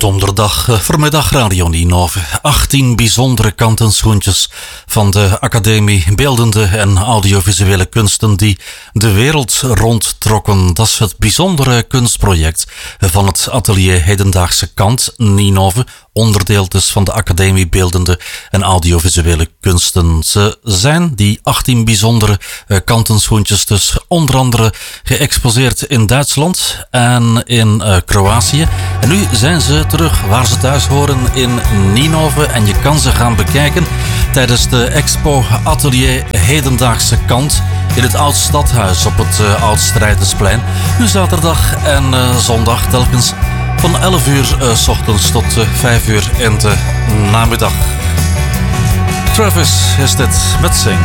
Donderdag voormiddag Radio Ninove. 18 bijzondere kantenschoentjes van de Academie Beeldende en Audiovisuele Kunsten die de wereld rondtrokken. Dat is het bijzondere kunstproject van het atelier Hedendaagse Kant Ninove. Onderdeel dus van de Academie Beeldende en Audiovisuele Kunsten. Ze zijn, die 18 bijzondere kantenschoentjes, dus onder andere geëxposeerd in Duitsland en in Kroatië. En nu zijn ze terug waar ze thuis horen in Ninove. En je kan ze gaan bekijken tijdens de expo Atelier Hedendaagse Kant in het Oud Stadhuis op het Oud Strijdersplein. Nu zaterdag en zondag telkens van 11 uur 's ochtends tot 5 uur in de namiddag. Travis is dit met Sing.